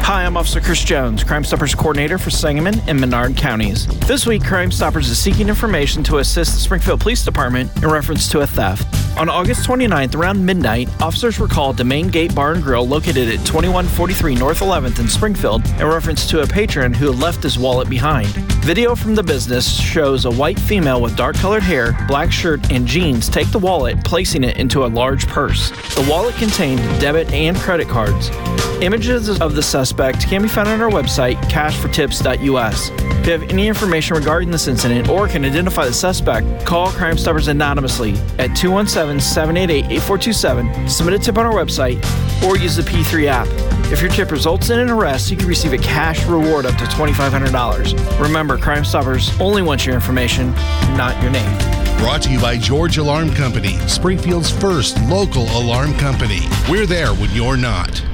Hi, I'm Officer Chris Jones, Crime Stoppers Coordinator for Sangamon and Menard Counties. This week, Crime Stoppers is seeking information to assist the Springfield Police Department in reference to a theft. On August 29th, around midnight, officers were called to Main Gate Bar and Grill located at 2143 North 11th in Springfield in reference to a patron who had left his wallet behind. Video from the business shows a white female with dark-colored hair, black shirt, and jeans take the wallet, placing it into a large purse. The wallet contained debit and credit cards. Images of the suspect can be found on our website, cashfortips.us. If you have any information regarding this incident or can identify the suspect, call Crime Stoppers anonymously at 217-788-8427, submit a tip on our website, or use the P3 app. If your tip results in an arrest, you can receive a cash reward up to $2,500. Remember, Crime Stoppers only want your information, not your name. Brought to you by George Alarm Company, Springfield's first local alarm company. We're there when you're not.